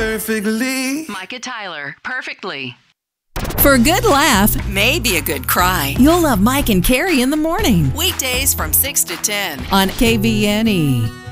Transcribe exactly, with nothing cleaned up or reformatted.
perfectly. Micah Tyler, perfectly. For a good laugh, Maybe a good cry. you'll love Mike and Carrie in the morning Weekdays from six to ten. on K V N E.